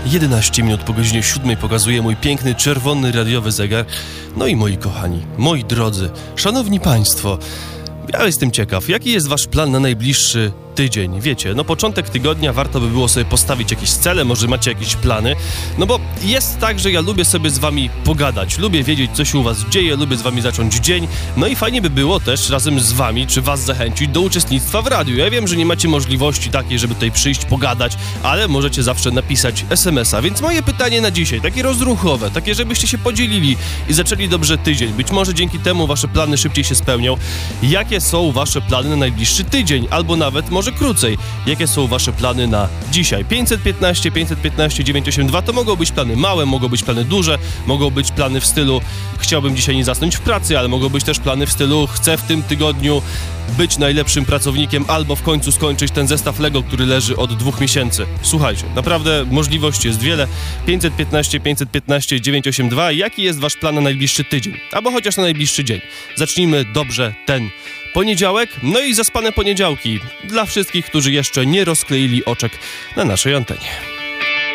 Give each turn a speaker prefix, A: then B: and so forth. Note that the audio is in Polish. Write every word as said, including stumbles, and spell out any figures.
A: jedenaście minut po godzinie siódmej pokazuje mój piękny, czerwony radiowy zegar. No i moi kochani, moi drodzy, szanowni państwo, ja jestem ciekaw, jaki jest wasz plan na najbliższy tydzień? Wiecie, no początek tygodnia warto by było sobie postawić jakieś cele, może macie jakieś plany, no bo jest tak, że ja lubię sobie z wami pogadać, lubię wiedzieć, co się u was dzieje, lubię z wami zacząć dzień, no i fajnie by było też razem z wami, czy was zachęcić do uczestnictwa w radiu. Ja wiem, że nie macie możliwości takiej, żeby tutaj przyjść, pogadać, ale możecie zawsze napisać es em es a, więc moje pytanie na dzisiaj, takie rozruchowe, takie, żebyście się podzielili i zaczęli dobrze tydzień, być może dzięki temu wasze plany szybciej się spełnią. Jakie są wasze plany na najbliższy tydzień, albo nawet może krócej. Jakie są wasze plany na dzisiaj? pięćset piętnaście, pięćset piętnaście, dziewięćset osiemdziesiąt dwa to mogą być plany małe, mogą być plany duże, mogą być plany w stylu chciałbym dzisiaj nie zasnąć w pracy, ale mogą być też plany w stylu chcę w tym tygodniu być najlepszym pracownikiem albo w końcu skończyć ten zestaw Lego, który leży od dwóch miesięcy. Słuchajcie, naprawdę możliwości jest wiele. pięćset piętnaście, pięćset piętnaście, dziewięćset osiemdziesiąt dwa. Jaki jest wasz plan na najbliższy tydzień? Albo chociaż na najbliższy dzień. Zacznijmy dobrze ten poniedziałek, no i zaspane poniedziałki dla wszystkich, którzy jeszcze nie rozkleili oczek na naszej antenie.